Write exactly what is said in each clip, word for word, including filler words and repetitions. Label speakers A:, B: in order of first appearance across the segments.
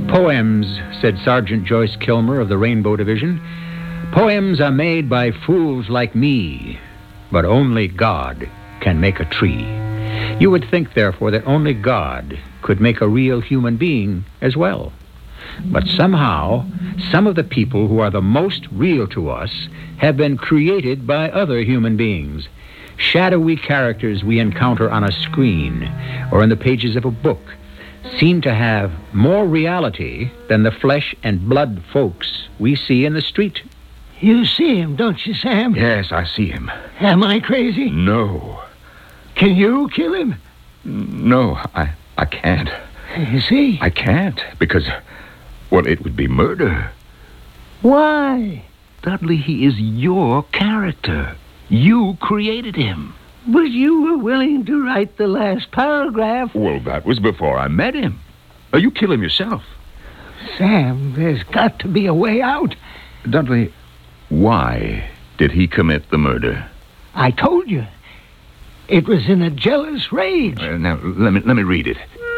A: Poems, said Sergeant Joyce Kilmer of the Rainbow Division, poems are made by fools like me, but only God can make a tree. You would think, therefore, that only God could make a real human being as well. But somehow, some of the people who are the most real to us have been created by other human beings. Shadowy characters we encounter on a screen or in the pages of a book seem to have more reality than the flesh and blood folks we see in the street.
B: You see him, don't you, Sam?
C: Yes, I see him.
B: Am I crazy?
C: No.
B: Can you kill him?
C: No, I, I can't.
B: You see?
C: I can't, because, well, it would be murder.
B: Why?
C: Dudley, he is your character. You created him.
B: But you were willing to write the last paragraph.
C: Well, that was before I met him. Uh, you kill him yourself.
B: Sam, there's got to be a way out.
C: Dudley, why did he commit the murder?
B: I told you. It was in a jealous rage.
C: Uh, now, let me, let me read it.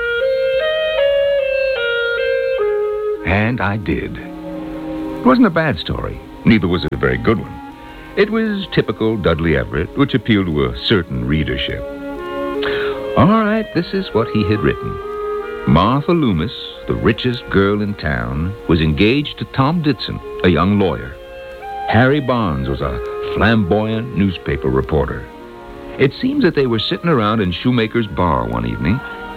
C: And I did. It wasn't a bad story. Neither was it a very good one. It was typical Dudley Everett, which appealed to a certain readership. All right, this is what he had written. Martha Loomis, the richest girl in town, was engaged to Tom Ditson, a young lawyer. Harry Barnes was a flamboyant newspaper reporter. It seems that they were sitting around in Shoemaker's bar one evening.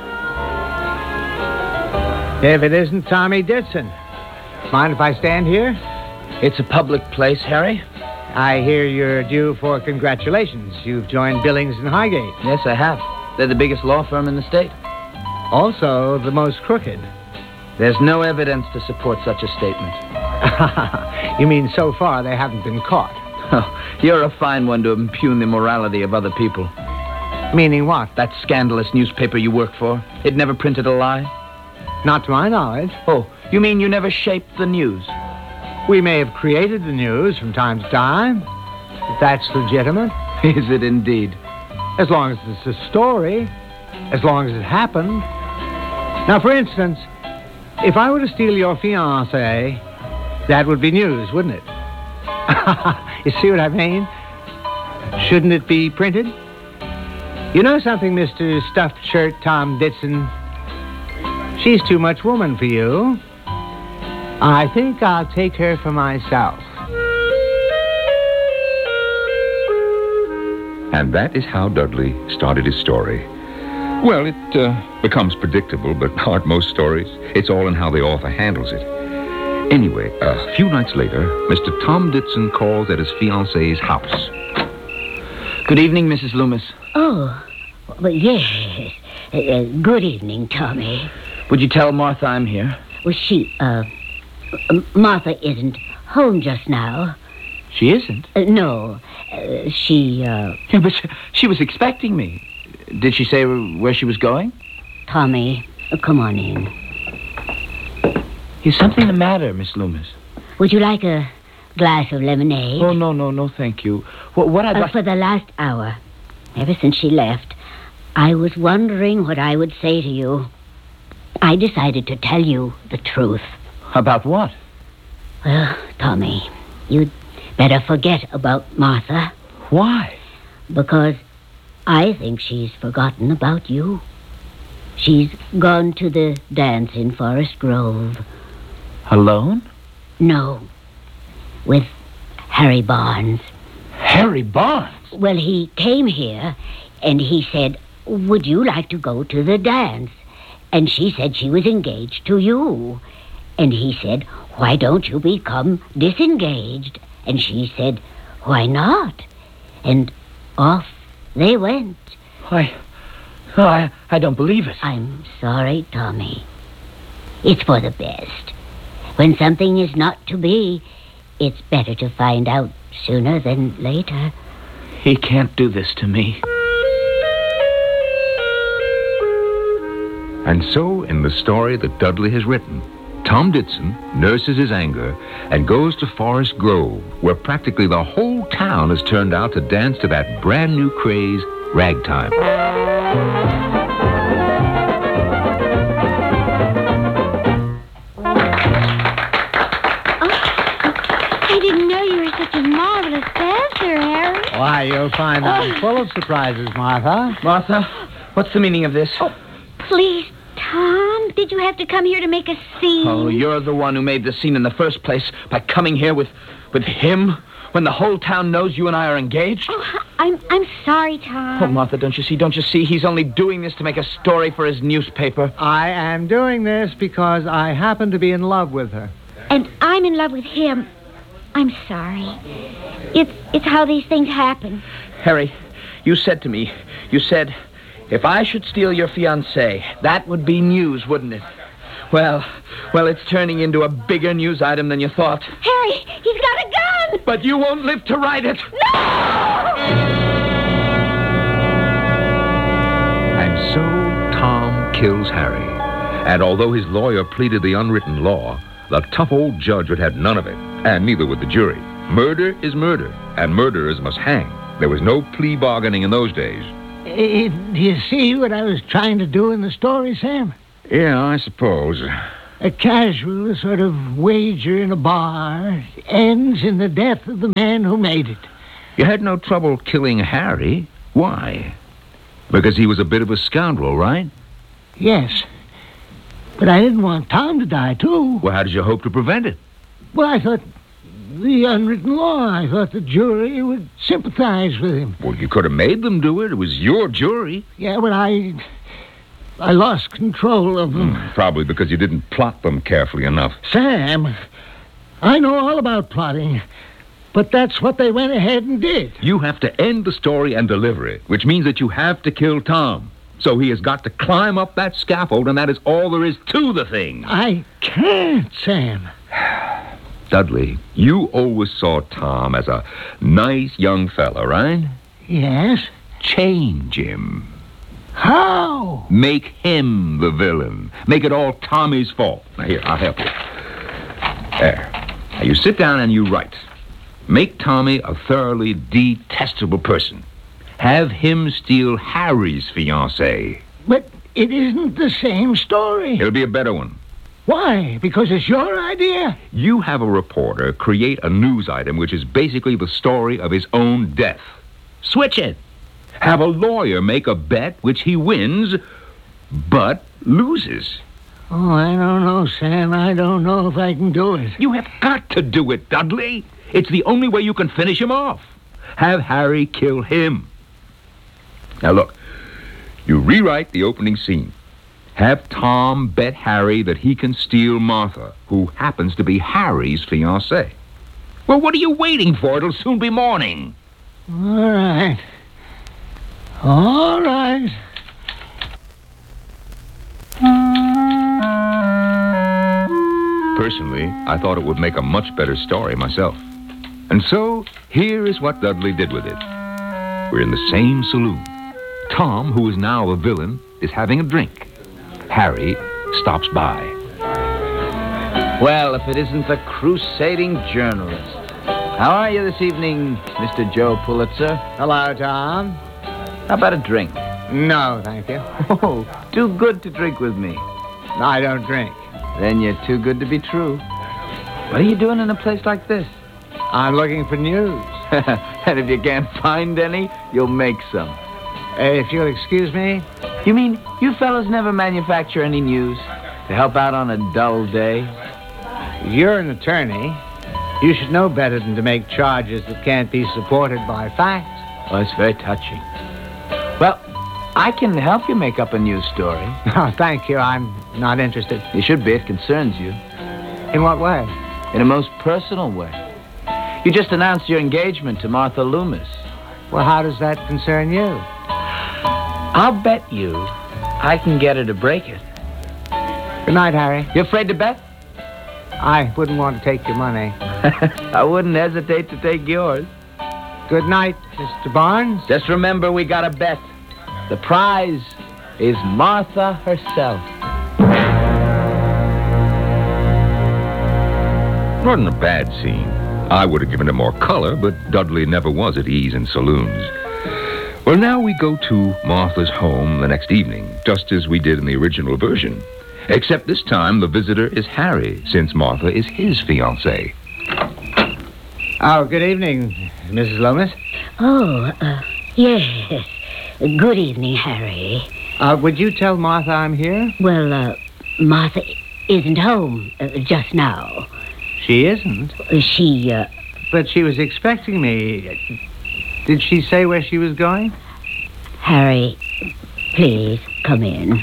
B: If it isn't Tommy Ditson. Mind if I stand here?
D: It's a public place, Harry.
B: I hear you're due for congratulations. You've joined Billings and Highgate.
D: Yes, I have. They're the biggest law firm in the state.
B: Also, the most crooked.
D: There's no evidence to support such a statement.
B: You mean so far they haven't been caught?
D: Oh, you're a fine one to impugn the morality of other people.
B: Meaning what?
D: That scandalous newspaper you work for, it never printed a lie?
B: Not to my knowledge.
D: Oh, you mean you never shaped the news?
B: We may have created the news from time to time, if that's legitimate.
D: Is it indeed?
B: As long as it's a story, as long as it happened. Now, for instance, if I were to steal your fiancée, that would be news, wouldn't it? You see what I mean? Shouldn't it be printed? You know something, Mister Stuffed Shirt Tom Ditson? She's too much woman for you. I think I'll take her for myself.
C: And that is how Dudley started his story. Well, it uh, becomes predictable, but aren't most stories? It's all in how the author handles it. Anyway, a few nights later, Mister Tom Ditson calls at his fiancée's house.
D: Good evening, Missus Loomis.
E: Oh, well, yes. Uh, good evening, Tommy.
D: Would you tell Martha I'm here?
E: Well, she, uh... Martha isn't home just now.
D: She isn't?
E: Uh, no. Uh, she, uh...
D: Yeah, but she, she was expecting me. Did she say where she was going?
E: Tommy, uh, come on in.
D: Is something the matter, Miss Loomis?
E: Would you like a glass of lemonade?
D: Oh, no, no, no, thank you. What, what I'd
E: uh,
D: like...
E: For the last hour, ever since she left, I was wondering what I would say to you. I decided to tell you the truth.
D: About what?
E: Well, Tommy, you'd better forget about Martha.
D: Why?
E: Because I think she's forgotten about you. She's gone to the dance in Forest Grove.
D: Alone?
E: No, with Harry Barnes.
D: Harry Barnes?
E: Well, he came here, and he said, would you like to go to the dance? And she said she was engaged to you. And he said, why don't you become disengaged? And she said, why not? And off they went.
D: Why, oh, I, I don't believe it.
E: I'm sorry, Tommy. It's for the best. When something is not to be, it's better to find out sooner than later.
D: He can't do this to me.
C: And so, in the story that Dudley has written, Tom Ditson nurses his anger and goes to Forest Grove, where practically the whole town has turned out to dance to that brand new craze, ragtime.
B: Why, you'll find I'm full of surprises, Martha.
D: Martha, what's the meaning of this?
E: Oh, please, Tom, did you have to come here to make a scene?
D: Oh, you're the one who made the scene in the first place by coming here with, with him when the whole town knows you and I are engaged.
E: Oh, I'm I'm sorry, Tom.
D: Oh, Martha, don't you see? Don't you see? He's only doing this to make a story for his newspaper.
B: I am doing this because I happen to be in love with her.
E: And I'm in love with him. I'm sorry. It's it's how these things happen.
D: Harry, you said to me, you said, if I should steal your fiancée, that would be news, wouldn't it? Well, well, it's turning into a bigger news item than you thought.
E: Harry, he's got a gun!
D: But you won't live to write it.
E: No!
C: And so Tom kills Harry. And although his lawyer pleaded the unwritten law, the tough old judge would have none of it, and neither would the jury. Murder is murder, and murderers must hang. There was no plea bargaining in those days.
B: Uh, do you see what I was trying to do in the story, Sam?
C: Yeah, I suppose.
B: A casual sort of wager in a bar ends in the death of the man who made it.
C: You had no trouble killing Harry. Why? Because he was a bit of a scoundrel, right?
B: Yes. But I didn't want Tom to die, too.
C: Well, how did you hope to prevent it?
B: Well, I thought the unwritten law. I thought the jury would sympathize with him.
C: Well, you could have made them do it. It was your jury.
B: Yeah, but I... I lost control of them.
C: Mm, probably because you didn't plot them carefully enough.
B: Sam, I know all about plotting, but that's what they went ahead and did.
C: You have to end the story and deliver it, which means that you have to kill Tom. So he has got to climb up that scaffold, and that is all there is to the thing.
B: I can't, Sam.
C: Dudley, you always saw Tom as a nice young fella, right?
B: Yes?
C: Change him.
B: How?
C: Make him the villain. Make it all Tommy's fault. Now, here, I'll help you. There. Now, you sit down and you write. Make Tommy a thoroughly detestable person. Have him steal Harry's fiancée.
B: But it isn't the same story.
C: It'll be a better one.
B: Why? Because it's your idea?
C: You have a reporter create a news item which is basically the story of his own death. Switch it. Have a lawyer make a bet which he wins, but loses.
B: Oh, I don't know, Sam. I don't know if I can do it.
C: You have got to do it, Dudley. It's the only way you can finish him off. Have Harry kill him. Now, look. You rewrite the opening scene. Have Tom bet Harry that he can steal Martha, who happens to be Harry's fiancée. Well, what are you waiting for? It'll soon be morning.
B: All right. All right.
C: Personally, I thought it would make a much better story myself. And so, here is what Dudley did with it. We're in the same saloon. Tom, who is now a villain, is having a drink. Harry stops by.
D: Well, if it isn't the crusading journalist. How are you this evening, Mister Joe Pulitzer?
B: Hello, Tom.
D: How about a drink?
B: No, thank you.
D: Oh, too good to drink with me.
B: I don't drink.
D: Then you're too good to be true. What are you doing in a place like this?
B: I'm looking for news.
D: And if you can't find any, you'll make some.
B: Uh, if you'll excuse me.
D: You mean you fellas never manufacture any news to help out on a dull day?
B: You're an attorney. You should know better than to make charges that can't be supported by facts.
D: Well, it's very touching. Well, I can help you make up a news story.
B: Oh, thank you. I'm not interested.
D: You should be. It concerns you.
B: In what way?
D: In a most personal way. You just announced your engagement to Martha Loomis.
B: Well, how does that concern you?
D: I'll bet you I can get her to break it.
B: Good night, Harry.
D: You afraid to bet?
B: I wouldn't want to take your money.
D: I wouldn't hesitate to take yours.
B: Good night, Mister Barnes.
D: Just remember, we got a bet. The prize is Martha herself.
C: It wasn't a bad scene. I would have given it more color, but Dudley never was at ease in saloons. Well, now we go to Martha's home the next evening, just as we did in the original version. Except this time the visitor is Harry, since Martha is his fiancée.
B: Oh, good evening, Missus Loomis.
E: Oh, uh, yes. Good evening, Harry.
B: Uh, would you tell Martha I'm here?
E: Well, uh, Martha isn't home uh, just now.
B: She isn't?
E: Uh, she, uh...
B: But she was expecting me. Did she say where she was going?
E: Harry, please, come in.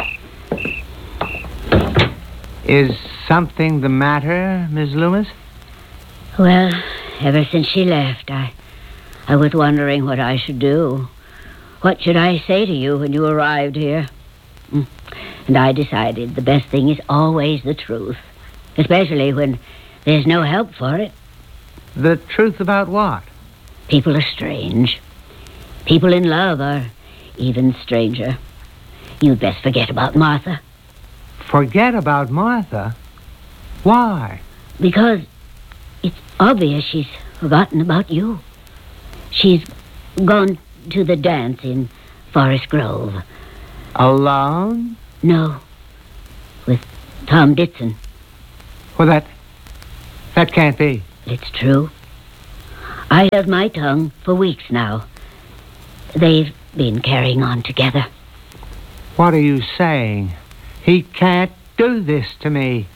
B: Is something the matter, Miss Loomis?
E: Well, ever since she left, I... I was wondering what I should do. What should I say to you when you arrived here? And I decided the best thing is always the truth, especially when there's no help for it.
B: The truth about what?
E: People are strange. People in love are even stranger. You'd best forget about Martha.
B: Forget about Martha? Why?
E: Because it's obvious she's forgotten about you. She's gone to the dance in Forest Grove.
B: Alone?
E: No, with Tom Ditson.
B: Well, that... that can't be.
E: It's true. I held my tongue for weeks now. They've been carrying on together.
B: What are you saying? He can't do this to me.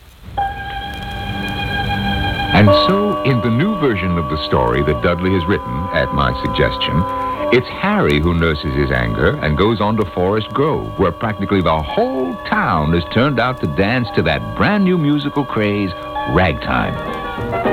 C: And so, in the new version of the story that Dudley has written, at my suggestion, it's Harry who nurses his anger and goes on to Forest Grove, where practically the whole town has turned out to dance to that brand new musical craze, ragtime.